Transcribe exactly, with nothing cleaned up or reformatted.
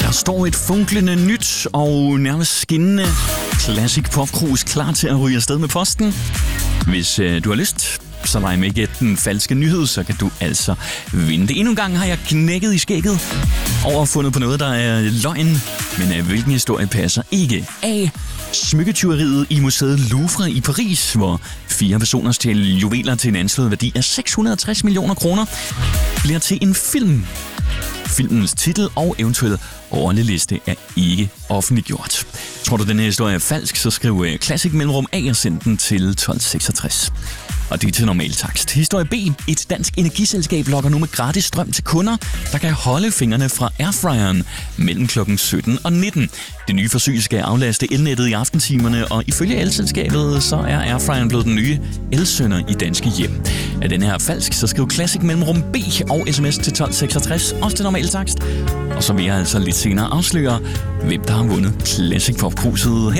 Der står et funklende nyt og nærmest skinnende Classic Pop Cruise klar til at ryge afsted med posten. Hvis øh, du har lyst, så lege med ikke den falske nyhed, så kan du altså vinde det. Endnu en gang har jeg knækket i skægget over fundet på noget, der er løgn. Men øh, hvilken historie passer ikke? A. Smykketyveriet i museet Louvre i Paris, hvor fire personer stjal juveler til en anslået værdi af seks hundrede og tres millioner kroner, bliver til en film. Filmens titel og eventuelle rolleliste er ikke offentliggjort. Tror du, den her historie er falsk, så skriv Classic Mellemrum A og send den til tolv seksogtres. Og det er til normal takst. Historie B. Et dansk energiselskab lokker nu med gratis strøm til kunder, der kan holde fingrene fra airfryeren mellem klokken sytten og nitten. Det nye forsøg skal aflaste elnettet i aftentimerne, og ifølge elselskabet, så er airfryeren blevet den nye elsønder i danske hjem. Er den her falsk, så skriv Classic Mellemrum B og sms til tolv seksogtres, også til normal takst. Og så vil jeg altså lidt senere afsløre, hvem der har vundet Classic Pop Cruiset her.